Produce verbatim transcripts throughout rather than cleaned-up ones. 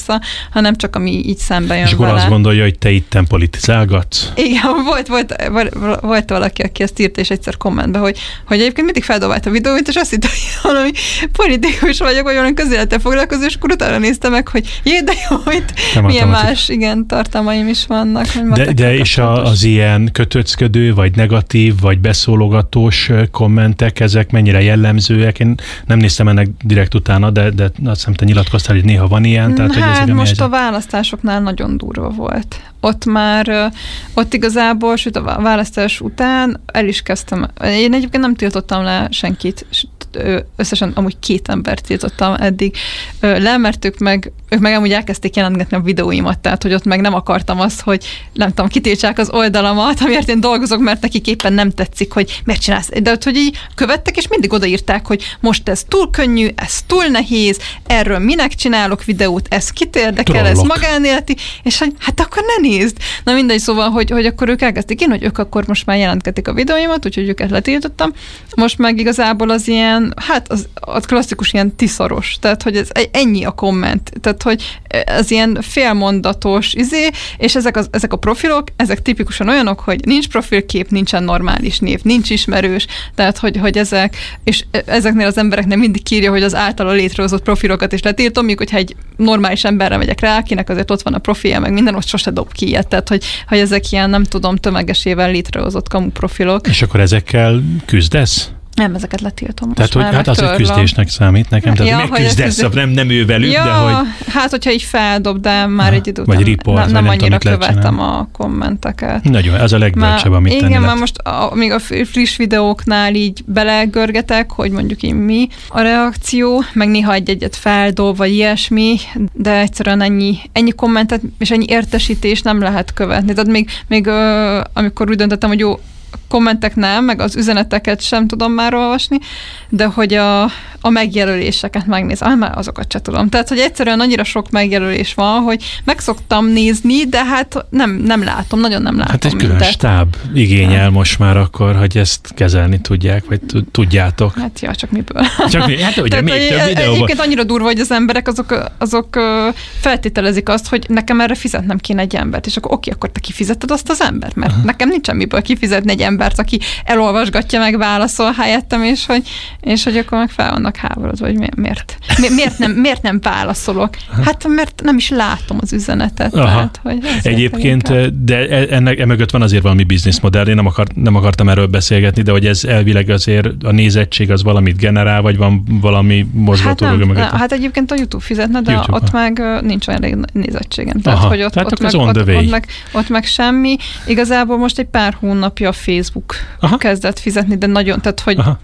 vissza, hanem csak ami így szembe jön és akkor vele. azt gondolja, hogy te itten politizálgatsz? Igen, volt, volt, volt valaki, aki ezt írta, és egyszer kommentbe, hogy, hogy egyébként mindig feldobált a videóit, és azt hitt, hogy valami politikus vagyok, vagy valami közélettel foglalkozó, és akkor utána nézte meg, hogy jé, de jó, hogy nem milyen matematik. más, igen, tartalmaim is vannak. De, de és a, az ilyen kötőcködő, vagy negatív, vagy beszólogatós kommentek, ezek mennyire jellemzőek? Én nem néztem ennek direkt utána, de, de azt hiszem, te nyilatkoztál, hogy néha van ilyen. Tehát, hát hogy ez most a választásoknál nagyon durva volt. Ott már, ott igazából, sőt a választás után el is kezdtem. Én egyébként nem tiltottam le senkit, összesen amúgy két embert tiltottam eddig le, mert ők meg, ők meg amúgy elkezdték jelentgetni a videóimat, tehát hogy ott meg nem akartam azt, hogy nem tudom, kitiltsák az oldalamat, amiért én dolgozok, mert nekik éppen nem tetszik, hogy miért csinálsz. De ott, hogy így követtek, és mindig odaírták, hogy most ez túl könnyű, ez túl nehéz, erről minek csinálok videót, ez kit érdekel, ez magánéleti, és hogy hát akkor ne nézd. Na mindegy, szóval, hogy, hogy akkor ők elkezdték én, hogy ők akkor most már jelentgetik a videóimat, úgyhogy őket letiltottam. Most meg igazából az ilyen, hát az, az klasszikus ilyen tiszaros, tehát hogy ez ennyi a komment, tehát hogy ez ilyen félmondatos izé, és ezek, az, ezek a profilok, ezek tipikusan olyanok, hogy nincs profilkép, nincsen normális név, nincs ismerős, tehát hogy, hogy ezek, és ezeknél az embereknek mindig írja, hogy az általa létrehozott profilokat is letiltom, míg hogyha egy normális emberre megyek rá, akinek azért ott van a profilja, meg minden, ott sose dob ki ilyet, tehát hogy, hogy ezek ilyen, nem tudom, tömegesével létrehozott kamu profilok. És akkor ezekkel küzdesz? Nem, ezeket letiltom. Tehát, hogy hát az, hogy küzdésnek számít nekem. Tehát, ja, hogy megküzdesz, küzdés... nem, nem ő velük, ja, de hogy... Hát, hogyha így feldob, de már ha, egy idő után report, nem, nem, nem annyira követem csinálni. A kommenteket. Nagyon, ez a legbölcsebb, amit tenni igen, lehet. mert most a, még a friss videóknál így belegörgetek, hogy mondjuk így mi a reakció, meg néha egy-egyet feldob, vagy ilyesmi, de egyszerűen ennyi, ennyi kommentet és ennyi értesítést nem lehet követni. Tehát még, még ö, amikor úgy döntöttem, hogy jó, kommentek nem, meg az üzeneteket sem tudom már olvasni, de hogy a, a megjelöléseket megnézem, már azokat sem tudom. Tehát, hogy egyszerűen annyira sok megjelölés van, hogy meg szoktam nézni, de hát nem, nem látom, nagyon nem látom. Hát egy külön mindet. stáb igényel most már akkor, hogy ezt kezelni tudják, vagy tudjátok. Hát ja, csak miből. Csak mi? Hát ugye Tehát, még több videóban. Egyébként annyira durva, hogy az emberek azok, azok feltételezik azt, hogy nekem erre fizetnem kéne egy embert, és akkor oké, akkor te kifizeted azt az embert, mert aha. nekem nincsen miből kifizetni egy embert, aki elolvasgatja, meg válaszol helyettem, és hogy, és hogy akkor meg fel vannak háborodva, hogy miért, miért, nem, miért nem válaszolok. Hát mert nem is látom az üzenetet. Tehát, hogy egyébként, de ennek emögött van azért valami bizniszmodell, én nem, akar, nem akartam erről beszélgetni, de hogy ez elvileg azért a nézettség az valamit generál, vagy van valami mozgatórugó hát mögött? Hát egyébként a YouTube fizetne, de YouTube, ott meg nincs olyan nézettségem. Tehát, aha, hogy ott, tehát ott, meg, ott, ott, meg, ott meg semmi. Igazából most egy pár hónapja a Facebook aha. kezdett fizetni, de nagyon, tehát hogy aha.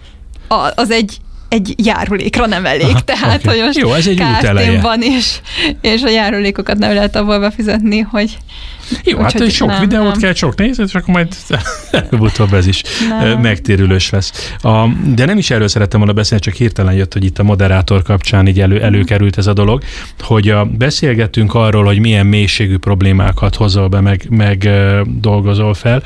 az egy egy járulékra nem elég, aha, tehát okay. hogy most jó, ez egy kártén van, és, és a járulékokat nem lehet abból befizetni, hogy jó, hát hogy sok nem, videót nem. kell, sok nézet, és akkor majd előbb-utóbb ez is nem. megtérülős lesz. A, de nem is erről szerettem volna beszélni, csak hirtelen jött, hogy itt a moderátor kapcsán így elő, előkerült ez a dolog, hogy a, beszélgettünk arról, hogy milyen mélységű problémákat hozol be, meg, meg dolgozol fel.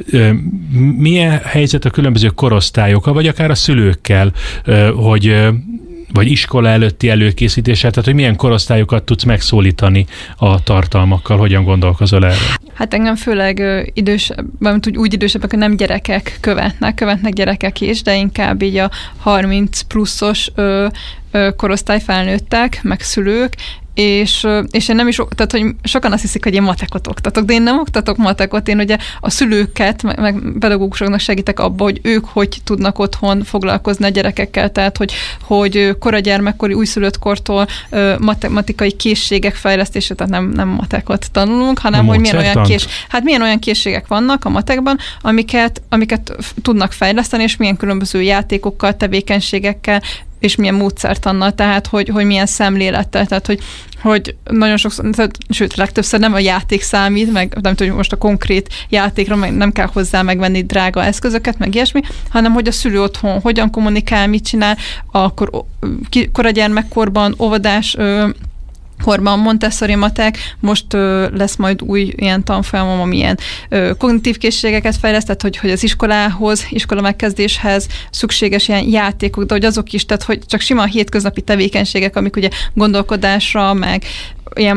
Milyen helyzet a különböző korosztályokkal, vagy akár a szülőkkel, hogy vagy iskola előtti előkészítéssel, tehát hogy milyen korosztályokat tudsz megszólítani a tartalmakkal, hogyan gondolkozol erről? Hát engem főleg idősebb, úgy, úgy idősebbek, hogy nem gyerekek követnek, követnek gyerekek is, de inkább így a harminc pluszos ö, ö, korosztály felnőttek, meg szülők, és, és én nem is, tehát hogy sokan azt hiszik, hogy én matekot oktatok, de én nem oktatok matekot, én ugye a szülőket, meg, meg pedagógusoknak segítek abba, hogy ők hogy tudnak otthon foglalkozni a gyerekekkel, tehát hogy, hogy koragyermekkori újszülöttkortól matematikai készségek fejlesztése, tehát nem, nem matekot tanulunk, hanem hogy milyen olyan, kés, hát milyen olyan készségek vannak a matekban, amiket, amiket tudnak fejleszteni, és milyen különböző játékokkal, tevékenységekkel, és milyen módszertannal, tehát hogy, hogy milyen szemlélettel, tehát hogy, hogy nagyon sokszor, tehát, sőt, legtöbbször nem a játék számít, meg nem tudom, hogy most a konkrét játékra meg nem kell hozzá megvenni drága eszközöket, meg ilyesmi, hanem hogy a szülő otthon hogyan kommunikál, mit csinál, akkor koragyermekkorban, óvodás korban Montessori matek, most ö, lesz majd új ilyen tanfolyamom, amilyen ö, kognitív készségeket fejlesztett, hogy, hogy az iskolához, iskola megkezdéshez szükséges ilyen játékok, de hogy azok is, tehát hogy csak sima hétköznapi tevékenységek, amik ugye gondolkodásra, meg ilyen